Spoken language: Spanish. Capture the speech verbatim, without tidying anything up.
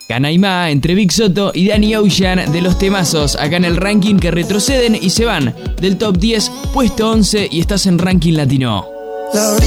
Canaima entre Big Soto y Danny Ocean de los temazos acá en el ranking que retroceden y se van del top diez, puesto once y estás en ranking latino. La